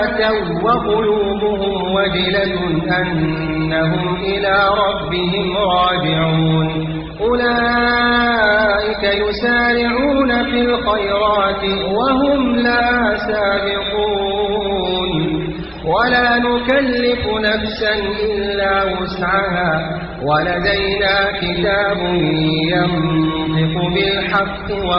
وقلوبهم وجلة أنهم إلى ربهم راجعون أولئك يسارعون في الخيرات وهم لا سابقون ولا نكلف نفسا إلا وسعها ولدينا كتاب ينطق بالحق